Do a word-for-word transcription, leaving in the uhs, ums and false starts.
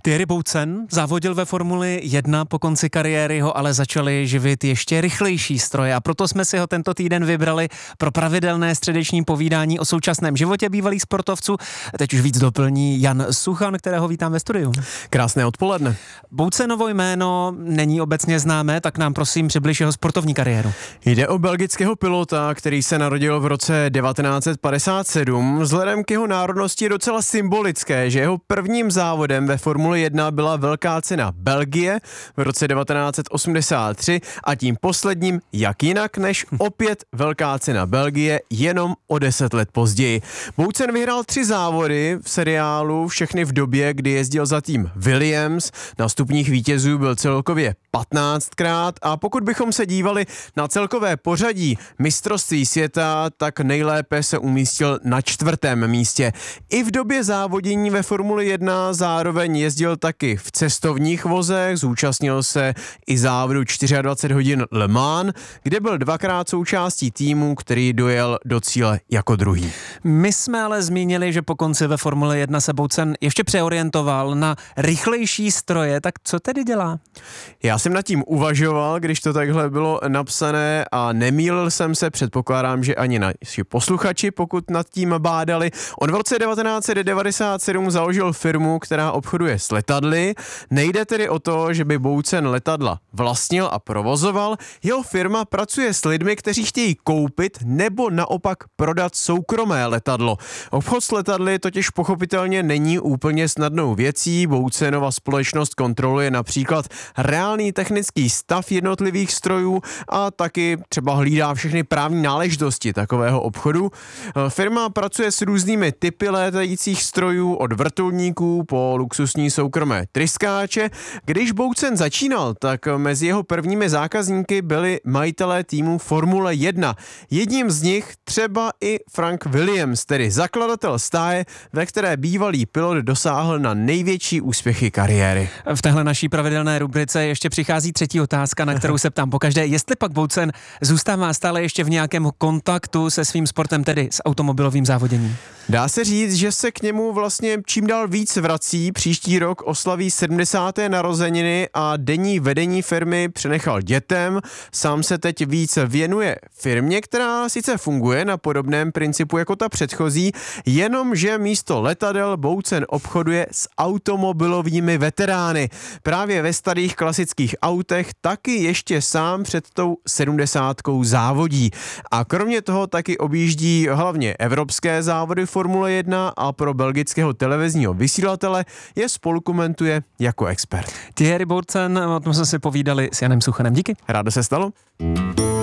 Thierry Boutsen závodil ve Formuli jedna, po konci kariéry ho ale začali živit ještě rychlejší stroje a proto jsme si ho tento týden vybrali pro pravidelné středeční povídání o současném životě bývalých sportovců. Teď už víc doplní Jan Suchan, kterého vítám ve studiu. Krásné odpoledne. Boutsenovo jméno není obecně známé, tak nám prosím přibliž jeho sportovní kariéru. Jde o belgického pilota, který se narodil v roce devatenáct set padesát sedm. Vzhledem k jeho národnosti je docela symbolické, že jeho prvním závodem ve Formuli jedna byla velká cena Belgie v roce devatenáct set osmdesát tři a tím posledním jak jinak než opět velká cena Belgie jenom o deset let později. Boutsen vyhrál tři závody v seriálu, všechny v době, kdy jezdil za tým Williams. Na stupních vítězů byl celkově patnáctkrát a pokud bychom se dívali na celkové pořadí mistrovství světa, tak nejlépe se umístil na čtvrtém místě. I v době závodění ve Formuli jedna zároveň jezdil taky v cestovních vozech, zúčastnil se i závodu dvacet čtyři hodin Le Mans, kde byl dvakrát součástí týmu, který dojel do cíle jako druhý. My jsme ale zmínili, že po konci ve Formule jedna se Boutsen ještě přeorientoval na rychlejší stroje, tak co tedy dělá? Já jsem nad tím uvažoval, když to takhle bylo napsané a nemýlil jsem se, předpokládám, že ani naši posluchači, pokud nad tím bádali. On v roce devatenáct set devadesát sedm založil firmu, která obchoduje s letadly. Nejde tedy o to, že by Boutsen letadla vlastnil a provozoval. Jeho firma pracuje s lidmi, kteří chtějí koupit nebo naopak prodat soukromé letadlo. Obchod s letadly totiž pochopitelně není úplně snadnou věcí. Boutsenova společnost kontroluje například reálný technický stav jednotlivých strojů a taky třeba hlídá všechny právní náležitosti takového obchodu. Firma pracuje s různými typy létajících strojů od vrtulníků po luxusní soukromé tryskáče. Když Boutsen začínal, tak mezi jeho prvními zákazníky byli majitelé týmu Formule jedna. Jedním z nich třeba i Frank Williams, tedy zakladatel stáje, ve které bývalý pilot dosáhl na největší úspěchy kariéry. V téhle naší pravidelné rubrice ještě přichází třetí otázka, na kterou se ptám pokaždé. Jestli pak Boutsen zůstává stále ještě v nějakém kontaktu se svým sportem, tedy s automobilovým závoděním? Dá se říct, že se k němu vlastně čím dál víc vrací. Příští rok oslaví sedmdesáté narozeniny a denní vedení firmy přenechal dětem. Sám se teď víc věnuje firmě, která sice funguje na podobném principu jako ta předchozí, jenomže místo letadel Boutsen obchoduje s automobilovými veterány. Právě ve starých klasických autech taky ještě sám před tou sedmdesátkou závodí. A kromě toho taky objíždí hlavně evropské závody Formule jedna a pro belgického televizního vysílatele je spolukomentuje jako expert. Thierry Boutsen, o tom jsme si povídali s Janem Suchanem. Díky. Rádo se stalo.